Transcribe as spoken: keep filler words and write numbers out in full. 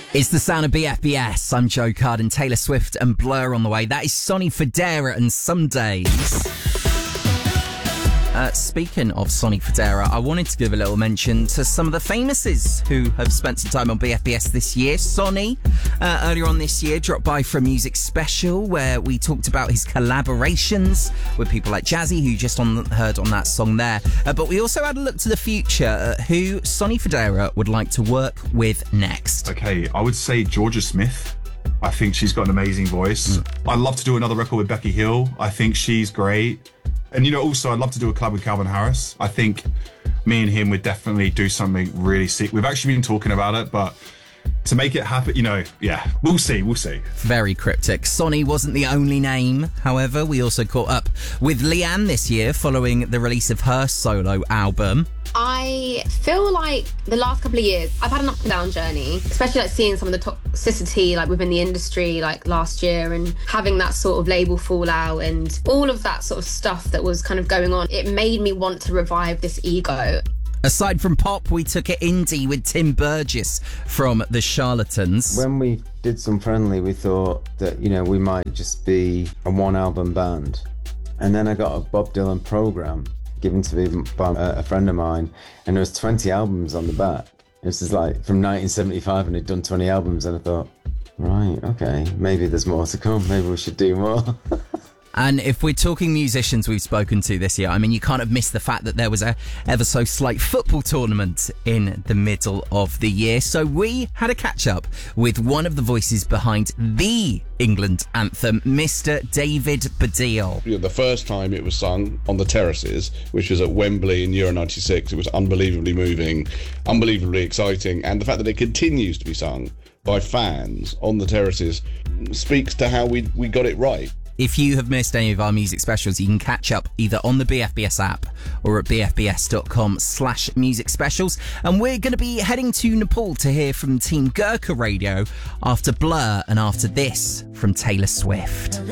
It's the sound of B F B S. I'm Joe Card and Taylor Swift and Blur on the way. That is Sonny Fodera and Some Days. Uh, speaking of Sonny Fodera, I wanted to give a little mention to some of the famouses who have spent some time on B F B S this year. Sonny, uh, earlier on this year, dropped by for a music special where we talked about his collaborations with people like Jazzy, who you just on, heard on that song there. Uh, but we also had a look to the future at who Sonny Fodera would like to work with next. Okay, I would say Georgia Smith. I think she's got an amazing voice. Mm. I'd love to do another record with Becky Hill. I think she's great. And, you know, also, I'd love to do a collab with Calvin Harris. I think me and him would definitely do something really sick. We've actually been talking about it, but to make it happen, you know, yeah, we'll see, we'll see. Very cryptic. Sonny wasn't the only name. However, we also caught up with Leanne this year following the release of her solo album. I feel like the last couple of years, I've had an up and down journey, especially like seeing some of the toxicity like within the industry like last year and having that sort of label fallout and all of that sort of stuff that was kind of going on. It made me want to revive this ego. Aside from pop, we took it indie with Tim Burgess from The Charlatans. When we did Some Friendly, we thought that, you know, we might just be a one-album band. And then I got a Bob Dylan program given to me by a friend of mine, and there was twenty albums on the back. It was just like from nineteen seventy-five, and he'd done twenty albums, and I thought, right, okay, maybe there's more to come. Maybe we should do more. And if we're talking musicians we've spoken to this year, I mean, you can't have missed the fact that there was a ever so slight football tournament in the middle of the year. So we had a catch up with one of the voices behind the England anthem, Mister David Baddiel. The first time it was sung on the terraces, which was at Wembley in Euro ninety-six, it was unbelievably moving, unbelievably exciting. And the fact that it continues to be sung by fans on the terraces speaks to how we, we got it right. If you have missed any of our music specials, you can catch up either on the B F B S app or at bfbs.com slash music specials. And we're going to be heading to Nepal to hear from Team Gurkha Radio after Blur and after this from Taylor Swift.